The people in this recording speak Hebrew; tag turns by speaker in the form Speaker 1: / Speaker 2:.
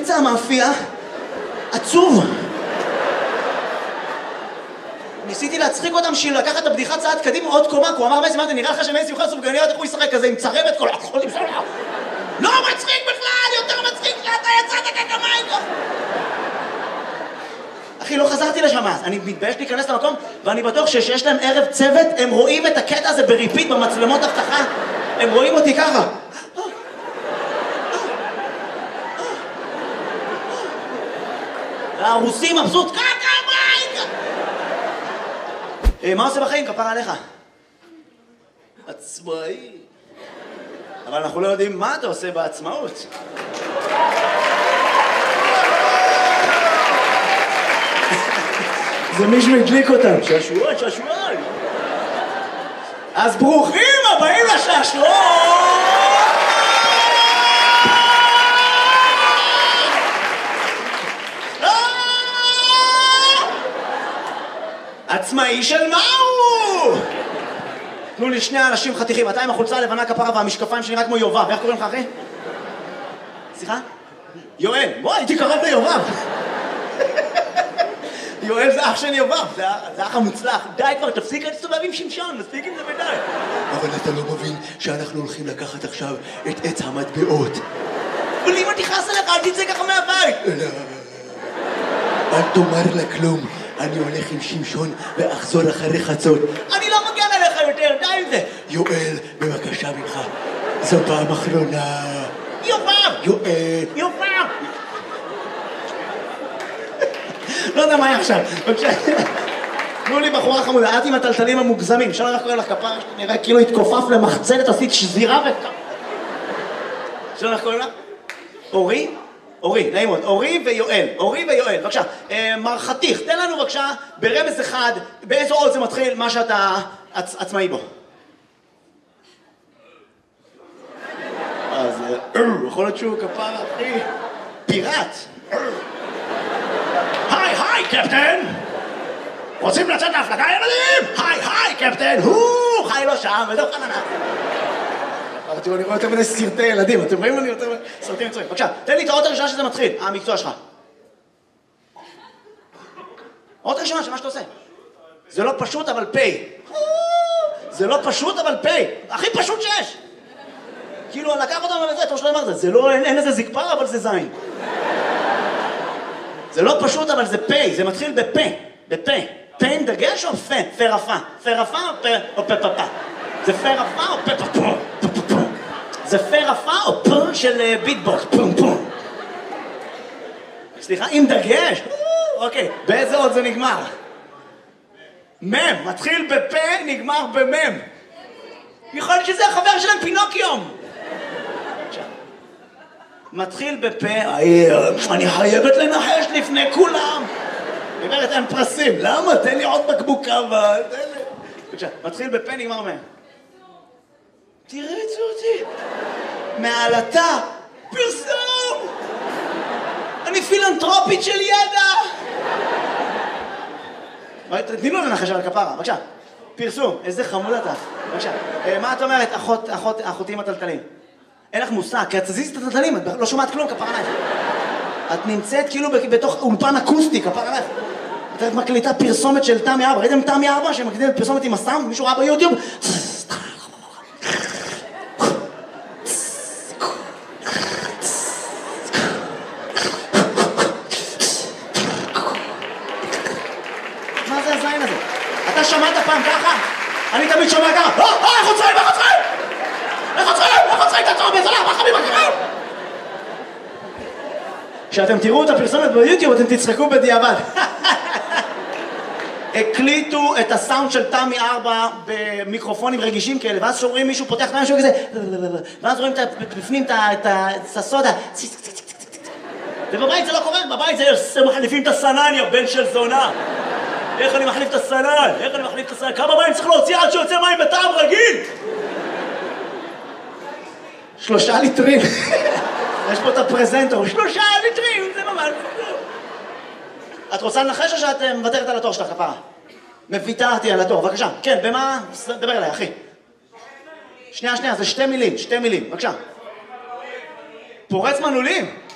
Speaker 1: באמצע המאפייה, עצוב. ניסיתי להצחיק אותם בשביל לקחת את הבדיחה צעד קדימה עוד קומה, כי הוא אמר, מה זה נראה לך שמסי יוכל סופגניות, איך הוא ישחק כזה עם צרבת כל החולים שלו? לא מצחיק בכלל, יותר מצחיק שאתה יצאת כקמיים. אחי, לא חזרתי לשם אז, אני מתבייש להיכנס למקום, ואני בטוח שיש להם ערב צוות, הם רואים את הקטע הזה בריפיט במצלמות הבטחה, הם רואים אותי ככה. הרוסים מבסוט, כקמיים! מה עושה בחיים? כפרה עליך. עצמאי. אבל אנחנו לא יודעים מה אתה עושה בעצמאות. זה מישהו הדליק אותם. שעשועון, שעשועון. אז ברוכים הבאים לשעשועון! עצמאי של מהו? תנו לי שני אנשים חתיכים, אתה עם החולצה הלבנה כפרה והמשקפיים שלי רק כמו יובב, איך קוראים לך אחי? סליחה? יואל, בוא, הייתי קרוב ליובב. יואל זה אח של יובב, זה אח המוצלח. די כבר, תפסיק להסתובב עם שמשון, מספיק עם זה ודי.
Speaker 2: אבל אתה לא מבין שאנחנו הולכים לקחת עכשיו את עץ המטבעות.
Speaker 1: אבל אם אני תכעס עליך, אל תצא ככה מהבית.
Speaker 2: אל תאמר לה כלום. אני הולך עם שמשון ואחזור אחרי חצות.
Speaker 1: אני לא מגן עליך יותר, די עם זה.
Speaker 2: יואל, בבקשה ממך. זו פעם אחרונה.
Speaker 1: יובב!
Speaker 2: יואל.
Speaker 1: יובב! לא יודע מה היה עכשיו. בבקשה. תנו לי בחורה חמודה, את עם הטלטלים המוגזמים. שלום איך קוראים לך כפרה? נראה כאילו התכופף למחצלת, עשית שזירה שלום איך קוראים לך? אורי? אורי, נעים מאוד, אורי ויואל, אורי ויואל, בבקשה, מר חתיך, תן לנו בבקשה ברמז אחד, באיזו עוד זה מתחיל מה שאתה עצמאי בו. אז יכול להיות שהוא כפרה, אחי, פיראט. היי, היי, קפטן! רוצים לצאת להפלגה, ילדים? היי, היי, קפטן! חי לא שם, ודוח חננה. תראו, אני רואה יותר מדי סרטי ילדים, אתם רואים אני יותר מדי סרטים מצויים. בבקשה, תן לי את האות הראשונה שזה מתחיל, המקצוע שלך. האות הראשונה של מה שאתה עושה. זה לא פשוט אבל פי. זה לא פשוט אבל פי. הכי פשוט שיש. כאילו, לקח אותם על זה, אתה שלא אמרת, זה לא, אין לזה זקפה, אבל זה זין. זה לא פשוט אבל זה פי, זה מתחיל בפה, בפה. פה עם דגש או פה? פה רפה. פה רפה או פה פפה? זה פה רפה או פה פפה? זה פה רפה או פה של ביטבוקס? פום פום. סליחה, עם דגש? אוקיי, באיזה עוד זה נגמר? מם, מתחיל בפה, נגמר במם. יכול להיות שזה החבר שלהם פינוקיום. מתחיל בפה, אני חייבת לנחש לפני כולם. אומרת, אין פרסים. למה? תן לי עוד בקבוקה תן לי. בבקשה, מתחיל בפה, נגמר מהם. תראה את זה אותי. מעלתה, פרסום! אני פילנטרופית של ידע! תני לו לנחש על הכפרה, בבקשה. פרסום, איזה חמוד אתה. בבקשה. מה את אומרת, אחותי עם הטלטלים? אין לך מושג, כי את תזיז את הטלטלים, את לא שומעת כלום, כפרה עלייך. את נמצאת כאילו בתוך אולפן אקוסטי, כפרה עלייך. את מקליטה פרסומת של תמי 4. ראיתם תמי 4 שמקליטה פרסומת עם הסאונד? מישהו ראה ביוטיוב? מה זה הזין הזה? אתה שמעת פעם ככה? אני תמיד שומע ככה. איך עוצרים? איך עוצרים? איך עוצרים? איך עוצרים? אתה צורם בזולה, מה חביב הקרב? כשאתם תראו את הפרסומת ביוטיוב אתם תצחקו בדיעבד. הקליטו את הסאונד של תמי 4 במיקרופונים רגישים כאלה, ואז שומעים מישהו פותח את משהו כזה, ואז רואים בפנים את הסודה, ובבית זה לא קורה, בבית זה מחליפים את הסנן, יא בן של זונה. איך אני מחליף את הסנן? איך אני מחליף את הסנן? כמה מים צריך להוציא עד שיוצא מים בטעם רגיל? 3 ליטרים. יש פה את הפרזנטור, 3 ליטרים, זה ממש... את רוצה לנחש או שאת מוותרת על התור שלך, כפרה? מוותרתי על התור, בבקשה. כן, במה? דבר אליי, אחי. שנייה, זה 2 מילים, 2 מילים, בבקשה. פורץ מנעולים?